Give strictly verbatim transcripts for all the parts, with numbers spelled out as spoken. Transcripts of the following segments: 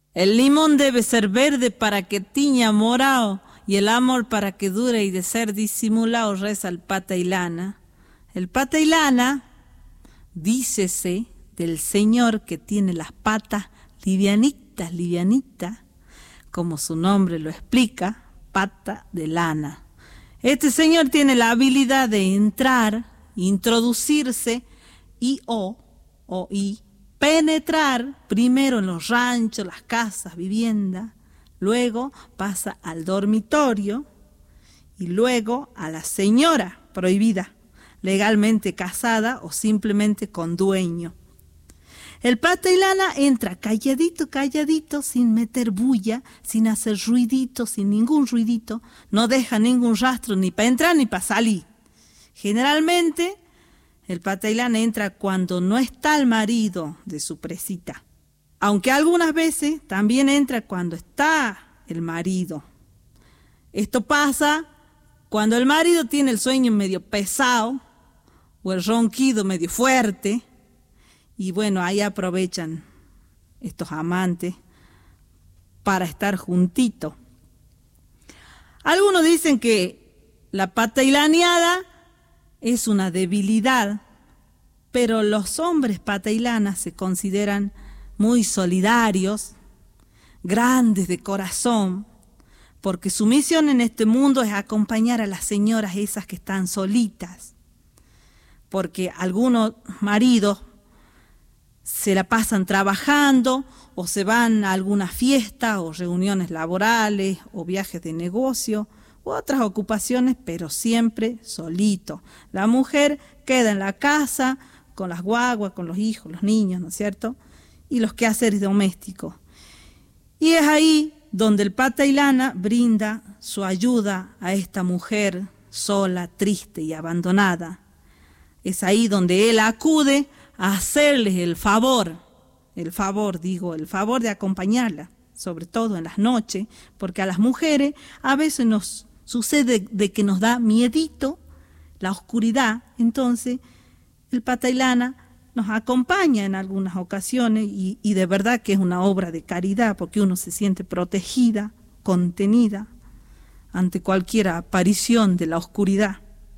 El limón debe ser verde para que tiña morao, y el amor para que dure y de ser disimulado, reza el Pata y Lana. El Pata y Lana, dícese del señor que tiene las patas livianitas, livianitas, como su nombre lo explica, pata de lana. Este señor tiene la habilidad de entrar, introducirse y o, o y penetrar primero en los ranchos, las casas, viviendas, luego pasa al dormitorio y luego a la señora prohibida, legalmente casada o simplemente con dueño. El Pata y Lana entra calladito, calladito, sin meter bulla, sin hacer ruidito, sin ningún ruidito, no deja ningún rastro ni para entrar ni para salir. Generalmente el Pata y Lana entra cuando no está el marido de su presita, aunque algunas veces también entra cuando está el marido. Esto pasa cuando el marido tiene el sueño medio pesado o el ronquido medio fuerte, y bueno, ahí aprovechan estos amantes para estar juntitos. Algunos dicen que la patailaneada es una debilidad, pero los hombres patailanas se consideran muy solidarios, grandes de corazón, porque su misión en este mundo es acompañar a las señoras esas que están solitas, porque algunos maridos se la pasan trabajando o se van a alguna fiesta o reuniones laborales o viajes de negocio u otras ocupaciones, pero siempre solito. La mujer queda en la casa con las guaguas, con los hijos, los niños, ¿no es cierto? Y los quehaceres domésticos. Y es ahí donde el Pata y Lana brinda su ayuda a esta mujer sola, triste y abandonada. Es ahí donde él acude a hacerles el favor, el favor, digo, el favor de acompañarla, sobre todo en las noches, porque a las mujeres a veces nos sucede de que nos da miedito la oscuridad, entonces el Pata y Lana nos acompaña en algunas ocasiones y, y de verdad que es una obra de caridad, porque uno se siente protegida, contenida ante cualquier aparición de la oscuridad.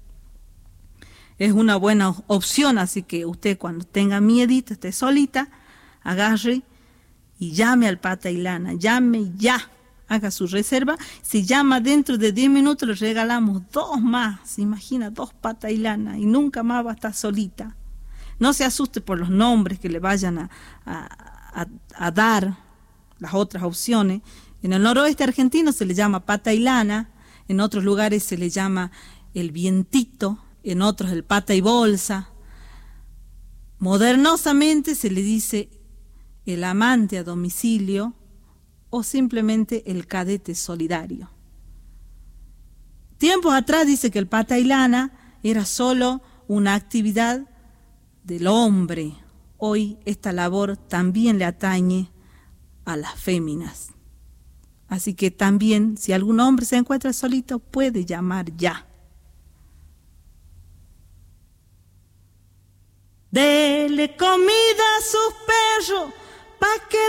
Es una buena opción, así que usted cuando tenga miedito, esté solita, agarre y llame al Pata y Lana, llame ya, haga su reserva. Si llama dentro de diez minutos le regalamos dos más, se imagina, dos Pata y Lana y nunca más va a estar solita. No se asuste por los nombres que le vayan a, a, a, a dar, las otras opciones. En el noroeste argentino se le llama Pata y Lana, en otros lugares se le llama el vientito, en otros el Pata y Bolsa. Modernosamente se le dice el amante a domicilio o simplemente el cadete solidario. Tiempos atrás dice que el Pata y Lana era solo una actividad del hombre. Hoy esta labor también le atañe a las féminas. Así que también, si algún hombre se encuentra solito, puede llamar ya. Dele comida a sus perros, pa' que